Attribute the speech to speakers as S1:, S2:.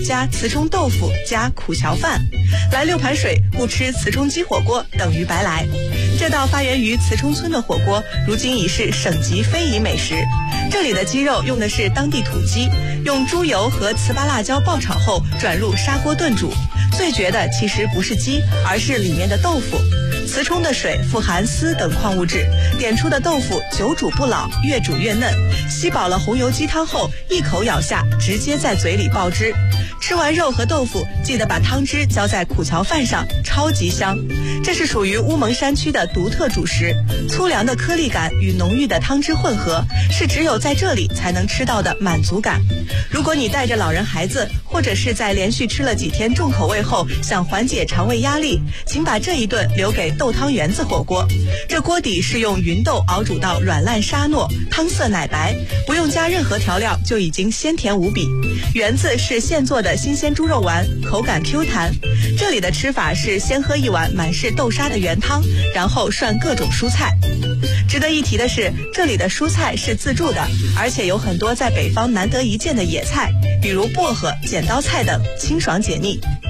S1: 加磁冲豆腐加苦荞饭，来6盘水不吃磁冲鸡火锅等于白来。这道发源于磁冲村的火锅，如今已是省级非遗美食。这里的鸡肉用的是当地土鸡，用猪油和糍粑辣椒爆炒后转入砂锅炖煮。最绝的其实不是鸡，而是里面的豆腐。磁冲的水富含硒等矿物质，点出的豆腐久煮不老，越煮越嫩。吸饱了红油鸡汤后，一口咬下，直接在嘴里爆汁。吃完肉和豆腐，记得把汤汁浇在苦荞饭上，超级香。这是属于乌蒙山区的独特主食，粗粮的颗粒感与浓郁的汤汁混合，是只有在这里才能吃到的满足感。如果你带着老人孩子，或者是在连续吃了几天重口味后想缓解肠胃压力，请把这一顿留给豆汤圆子火锅。这锅底是用芸豆熬煮到软烂沙糯，汤色奶白，不用加任何调料就已经鲜甜无比。圆子是现做的新鲜猪肉丸，口感 Q 弹。这里的吃法是先喝一碗满是豆沙的原汤，然后涮各种蔬菜。值得一提的是，这里的蔬菜是自助的，而且有很多在北方难得一见的野菜，比如薄荷、剪刀菜等，清爽解腻。